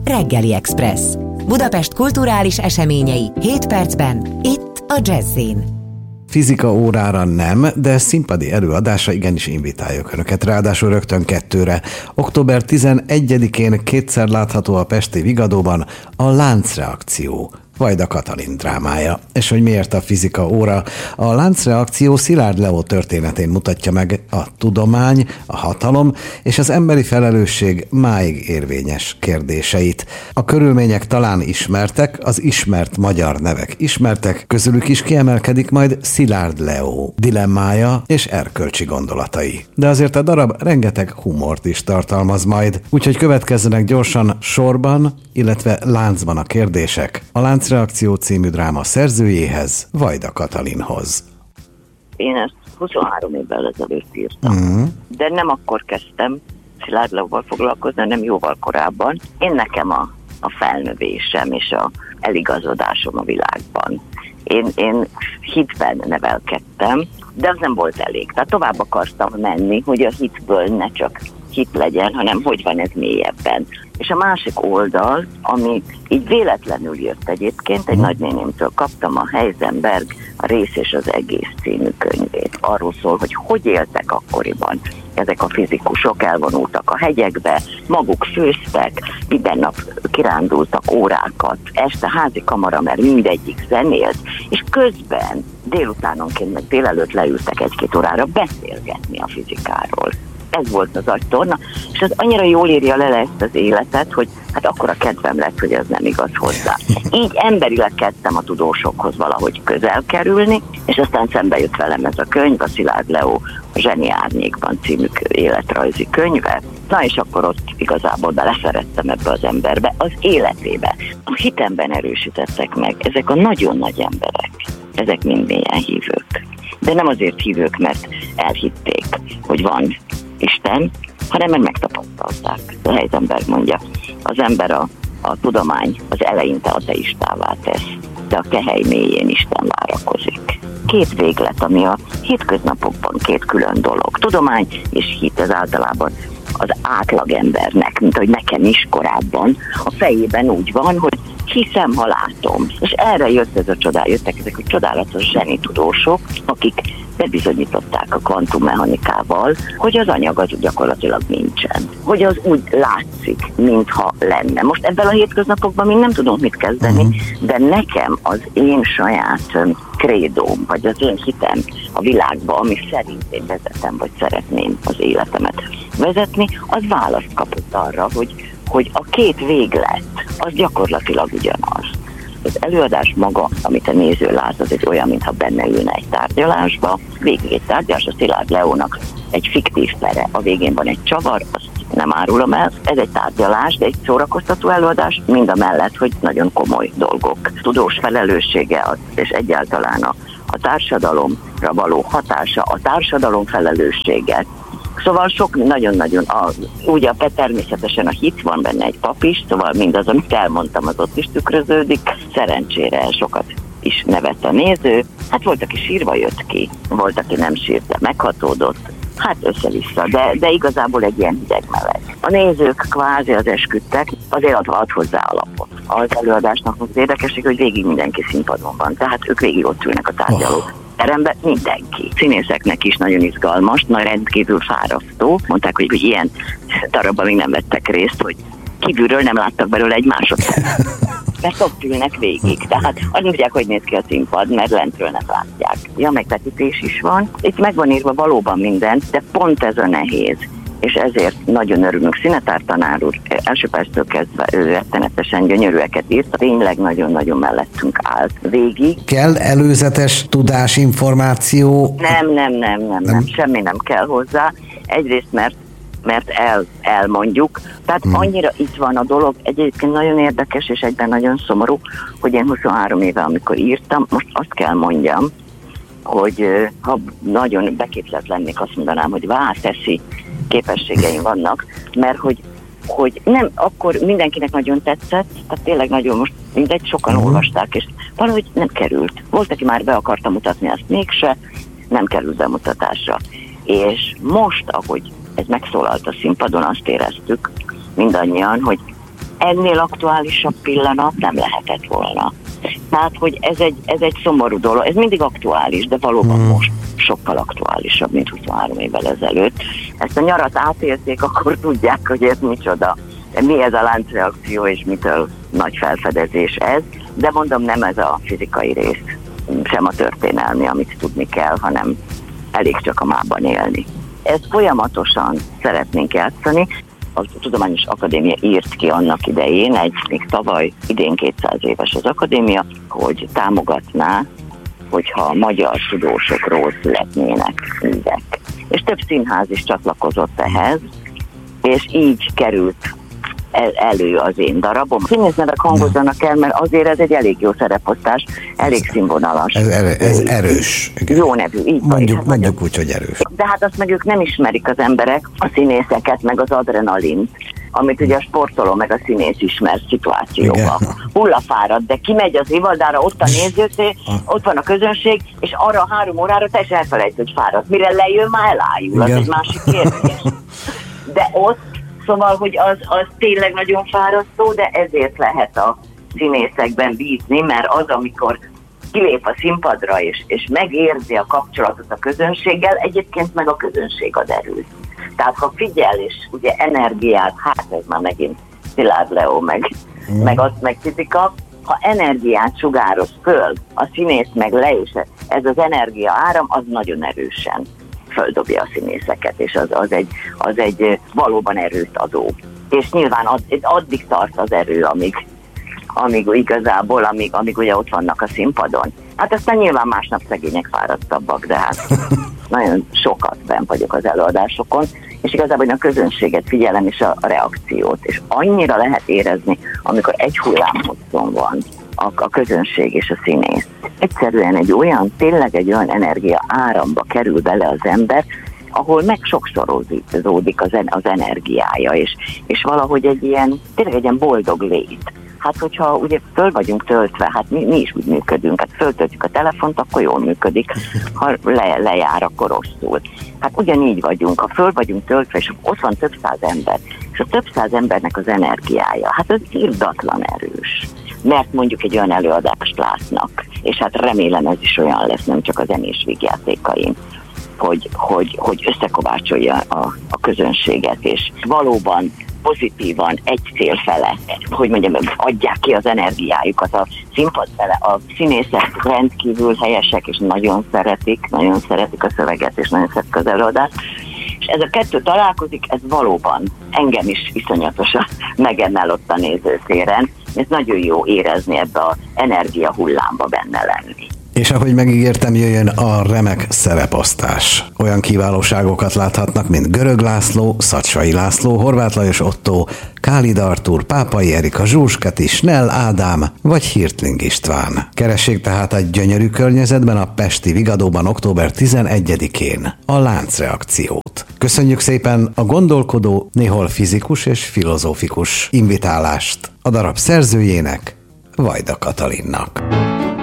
Reggeli Express. Budapest kulturális eseményei 7 percben, itt a Jazz-in. Fizika órára nem, de színpadi előadásra igenis invitáljuk Önöket, ráadásul rögtön 2-re. Október 11-én kétszer látható a pesti Vigadóban a Láncreakció, Vajda Katalin drámája. És hogy miért a fizika óra? A Láncreakció Szilárd Leó történetén mutatja meg a tudomány, a hatalom és az emberi felelősség máig érvényes kérdéseit. A körülmények talán ismertek, az ismert magyar nevek ismertek, közülük is kiemelkedik majd Szilárd Leó dilemmája és erkölcsi gondolatai. De azért a darab rengeteg humort is tartalmaz majd, úgyhogy következzenek gyorsan sorban, illetve láncban a kérdések a Láncreakció című dráma szerzőjéhez, Vajda Katalinhoz. Én ezt 23 évvel ezelőtt írtam, de nem akkor kezdtem Szilárd Leóval foglalkozni, hanem jóval korábban. Nekem a felnövésem és a eligazodásom a világban. Én hitben nevelkedtem, de az nem volt elég. Tehát tovább akartam menni, hogy a hitből ne csak hit legyen, hanem hogy van ez mélyebben. És a másik oldal, ami így véletlenül jött egyébként, egy nagynénémtől kaptam a Heisenberg, a Rész és az egész című könyvét. Arról szól, hogy éltek akkoriban ezek a fizikusok, elvonultak a hegyekbe, maguk főztek, minden nap kirándultak órákat, este házi kamara, mert mindegyik zenélt, és közben délutánonként meg délelőtt leültek 1-2 órára beszélgetni a fizikáról. Ez volt az agytorna, és az annyira jól írja le ezt az életet, hogy hát akkor a kedvem lett, hogy ez nem igaz hozzá. Így emberileg kezdtem a tudósokhoz valahogy közel kerülni, és aztán szembe jött velem ez a könyv, a Szilárd Leó a Zseni árnyékban című életrajzi könyve. Na és akkor ott igazából beleszerettem ebbe az emberbe, az életébe. A hitemben erősítettek meg ezek a nagyon nagy emberek. Ezek mind mélyen hívők. De nem azért hívők, mert elhitték, hogy van Isten, hanem mert megtapasztalták. A Heisenberg mondja, az ember a tudomány az eleinte ateistává tesz, de a kehely mélyén Isten várakozik. 2 véglet, ami a hétköznapokban 2 külön dolog. Tudomány és hit, ez általában az átlagembernek, mint hogy nekem is korábban, a fejében úgy van, hogy hiszem, ha látom. És erre jöttek ezek a csodálatos zseni tudósok, akik bebizonyították a kvantummechanikával, hogy az anyag az gyakorlatilag nincsen. Hogy az úgy látszik, mintha lenne. Most ebben a hétköznapokban még nem tudunk mit kezdeni, de nekem az én saját krédóm, vagy az én hitem a világba, ami szerint én vezetem, vagy szeretném az életemet vezetni, az választ kapott arra, hogy a 2 véglet az gyakorlatilag ugyanaz. Az előadás maga, amit a néző lát, az egy olyan, mintha benne ülne egy tárgyalásba. Végig egy tárgyalás, a Szilárd Leónak egy fiktív pere, a végén van egy csavar, azt nem árulom el. Ez egy tárgyalás, de egy szórakoztató előadás, mind a mellett, hogy nagyon komoly dolgok. Tudós felelőssége és egyáltalán a társadalomra való hatása, a társadalom felelőssége. Szóval sok nagyon-nagyon, ugye természetesen a hit, van benne egy pap is, szóval mindaz, amit elmondtam, az ott is tükröződik. Szerencsére sokat is nevet a néző. Hát volt, aki sírva jött ki, volt, aki nem sírt, de meghatódott. Hát össze-vissza, de igazából egy ilyen hideg-meleg. A nézők kvázi az esküdtek, azért ad hozzá alapot. Az előadásnak az érdekesség, hogy végig mindenki színpadon van, tehát ők végig ott ülnek a tárgyalók. Teremben mindenki. Színészeknek is nagyon izgalmas, rendkívül fárasztó. Mondták, hogy ilyen darabban még nem vettek részt, hogy kívülről nem láttak belőle egy másodpercet. Mert ott ülnek végig. Tehát azt mondják, hogy néz ki a színpad, mert lentről nem látják. Ja, megvetítés is van. Itt meg van írva valóban minden, de pont ez a nehéz. És ezért nagyon örülünk. Szinetár tanár úr első perctől kezdve ő rettenetesen gyönyörűeket írt, tényleg nagyon-nagyon mellettünk állt végig. Kell előzetes tudás, információ? Nem, semmi nem kell hozzá. Egyrészt, mert elmondjuk. Tehát annyira itt van a dolog, egyébként nagyon érdekes és egyben nagyon szomorú, hogy én 23 éve, amikor írtam, most azt kell mondjam, hogy ha nagyon beképzelt lennék, azt mondanám, hogy vászeszi képességeim vannak, mert hogy nem, akkor mindenkinek nagyon tetszett, tehát tényleg nagyon most mindegy, sokan olvasták, és valahogy nem került. Volt, aki már be akarta mutatni, azt mégse, nem került bemutatásra. És most, ahogy ez megszólalt a színpadon, azt éreztük mindannyian, hogy ennél aktuálisabb pillanat nem lehetett volna. Tehát, hogy ez egy szomorú dolog, ez mindig aktuális, de valóban most sokkal aktuálisabb, mint 23 évvel ezelőtt. Ezt a nyarat átélték, akkor tudják, hogy ez micsoda, mi ez a láncreakció, és mitől nagy felfedezés ez, de mondom, nem ez a fizikai rész, sem a történelmi, amit tudni kell, hanem elég csak a mában élni. Ezt folyamatosan szeretnénk játszani. A Tudományos Akadémia írt ki annak idején, még tavaly, idén 200 éves az akadémia, hogy támogatná, hogyha a magyar tudósokról születnének művek. És több színház is csatlakozott ehhez, és így került elő az én darabom. Színésznevek hangozzanak el, mert azért ez egy elég jó szereposztás, elég színvonalas. Ez erős. Igen. Jó nevű, így mondjuk úgy, hogy erős. De hát azt meg ők nem ismerik az emberek, a színészeket, meg az adrenalint, amit ugye a sportoló meg a színész ismer szituációban. Hullafárad, de kimegy az Ivaldára, ott a nézőtér, ott van a közönség, és arra a 3 órára teljesen elfelejt, hogy fárad. Mire lejön, már elájul, az egy másik kérdés. De ott, szóval, hogy az tényleg nagyon fárasztó, de ezért lehet a színészekben bízni, mert az, amikor kilép a színpadra, és megérzi a kapcsolatot a közönséggel, egyébként meg a közönség ad erőt. Tehát ha figyel, és ugye energiát, hát ez már megint Szilárd Leó, meg azt meg fizika, ha energiát sugároz föl, a színész meg le, és ez az energia áram, az nagyon erősen földobja a színészeket, és az egy valóban erőt adó. És nyilván addig tart az erő, amíg igazából, amíg ugye ott vannak a színpadon. Hát aztán nyilván másnap szegények fáradtabbak, de hát nagyon sokat bent vagyok az előadásokon, és igazából a közönséget figyelem, és a reakciót, és annyira lehet érezni, amikor egy hullámhosszon van a közönség és a színész. Egyszerűen tényleg egy olyan energia áramba kerül bele az ember, ahol megsokszorozódik az energiája, és valahogy tényleg egy ilyen boldog lét. Hát, hogyha ugye föl vagyunk töltve, hát mi is úgy működünk, hát föltöltjük a telefont, akkor jól működik, ha lejár, akkor rosszul. Hát ugyanígy vagyunk, ha föl vagyunk töltve, és ott van több száz ember, és a több száz embernek az energiája, hát az irdatlan erős. Mert mondjuk egy olyan előadást látnak, és hát remélem ez is olyan lesz, nem csak a zenés vígjátékaim, hogy összekovácsolja a közönséget, és valóban pozitívan egy cél fele, hogy mondjam, adják ki az energiájukat a színpad fele. A színészek rendkívül helyesek, és nagyon szeretik a szöveget, és nagyon szeretik az előadást. És ez a kettő találkozik, ez valóban engem is iszonyatosan megemel ott a nézőtéren. Ez nagyon jó érezni, ebbe az energia hullámba benne lenni. És ahogy megígértem, jöjjön a remek szereposztás. Olyan kiválóságokat láthatnak, mint Görög László, Szacsvai László, Horváth Lajos Ottó, Kálid Artúr, Pápai Erika, Zsús Kati, Snell Ádám vagy Hirtling István. Keressék tehát a gyönyörű környezetben a pesti Vigadóban október 11-én a láncreakciót. Köszönjük szépen a gondolkodó, néhol fizikus és filozófikus invitálást a darab szerzőjének, Vajda Katalinnak.